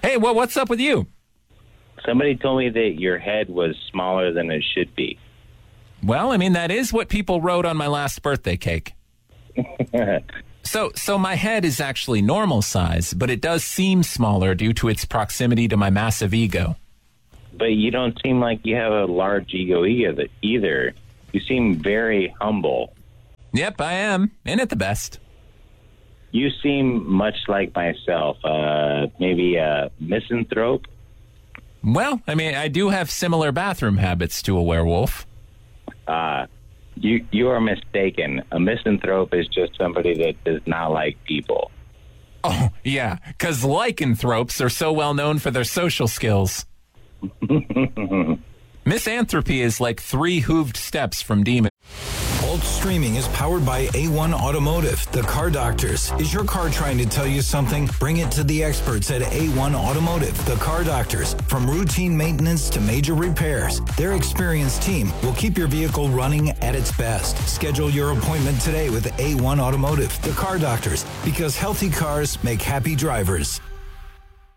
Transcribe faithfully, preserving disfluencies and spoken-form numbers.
Hey, well, what's up with you? Somebody told me that your head was smaller than it should be. Well, I mean, that is what people wrote on my last birthday cake. so, so my head is actually normal size, but it does seem smaller due to its proximity to my massive ego. But you don't seem like you have a large ego either. either. You seem very humble. Yep, I am. Ain't it the best? You seem much like myself. Uh, maybe a misanthrope? Well, I mean, I do have similar bathroom habits to a werewolf. Uh, you you are mistaken. A misanthrope is just somebody that does not like people. Oh, yeah, because lycanthropes are so well known for their social skills. Misanthropy is like three hooved steps from demon. Alt Streaming is powered by A one Automotive, the car doctors. Is your car trying to tell you something? Bring it to the experts at A one Automotive, the car doctors. From routine maintenance to major repairs, their experienced team will keep your vehicle running at its best. Schedule your appointment today with A one Automotive, the car doctors, because healthy cars make happy drivers.